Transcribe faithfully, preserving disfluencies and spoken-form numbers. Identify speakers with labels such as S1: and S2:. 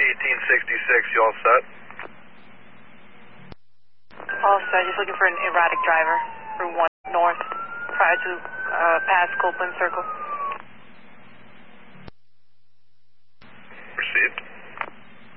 S1: eighteen sixty-six, you all set?
S2: All set, just looking for an erratic driver, Route one North, prior to uh, past Copeland Circle.